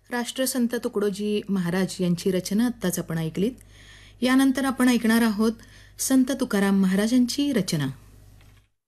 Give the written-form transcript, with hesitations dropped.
राष्ट्रसंत तुकडोजी महाराज यांची रचना आत्ताच आपण ऐकलीत. यानंतर आपण ऐकणार आहोत संत तुकाराम महाराजांची रचना.